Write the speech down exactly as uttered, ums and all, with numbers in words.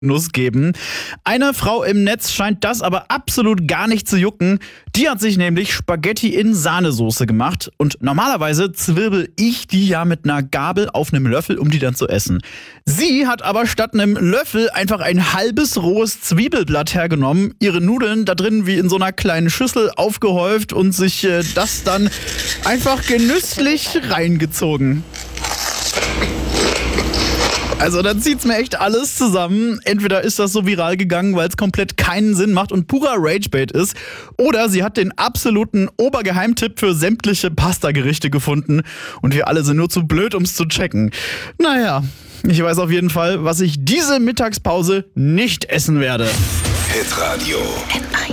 Nuss geben. Eine Frau im Netz scheint das aber absolut gar nicht zu jucken. Die hat sich nämlich Spaghetti in Sahnesoße gemacht. Und normalerweise zwirbel ich die ja mit einer Gabel auf einem Löffel, um die dann zu essen. Sie hat aber statt einem Löffel einfach ein halbes rohes Zwiebelblatt hergenommen, ihre Nudeln da drin wie in so einer kleinen Schüssel aufgehäuft und sich äh, das dann einfach genüsslich reingezogen. Also da zieht's mir echt alles zusammen. Entweder ist das so viral gegangen, weil es komplett keinen Sinn macht und purer Ragebait ist, oder sie hat den absoluten Obergeheimtipp für sämtliche Pasta-Gerichte gefunden und wir alle sind nur zu blöd, um's zu checken. Naja, ich weiß auf jeden Fall, was ich diese Mittagspause nicht essen werde. Hitradio. N eins.